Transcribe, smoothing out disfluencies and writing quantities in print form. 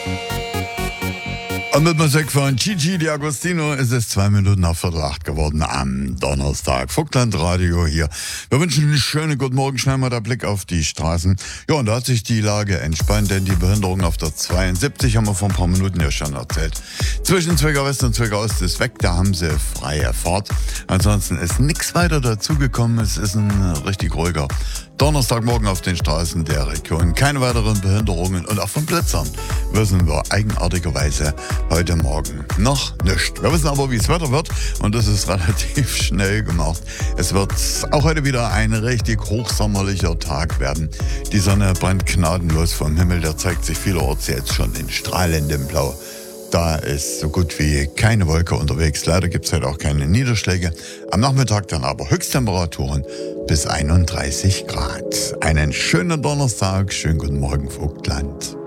Und mit Musik von Gigi D'Agostino ist es 2 Minuten nach 7:15 geworden am Donnerstag. Vogtland Radio hier. Wir wünschen einen schönen guten Morgen. Schnell mal der Blick auf die Straßen. Ja, und da hat sich die Lage entspannt, denn die Behinderung auf der 72 haben wir vor ein paar Minuten ja schon erzählt. Zwischen Zwickau West und Zwickau Ost ist weg, da haben sie freie Fahrt. Ansonsten ist nichts weiter dazugekommen. Es ist ein richtig ruhiger Donnerstagmorgen auf den Straßen der Region. Keine weiteren Behinderungen und auch von Blitzern wissen wir eigenartigerweise heute Morgen noch nicht. Wir wissen aber, wie es Wetter wird und das ist relativ schnell gemacht. Es wird auch heute wieder ein richtig hochsommerlicher Tag werden. Die Sonne brennt gnadenlos vom Himmel, der zeigt sich vielerorts jetzt schon in strahlendem Blau. Da ist so gut wie keine Wolke unterwegs. Leider gibt es heute auch keine Niederschläge. Am Nachmittag dann aber Höchsttemperaturen bis 31 Grad. Einen schönen Donnerstag, schönen guten Morgen, Vogtland.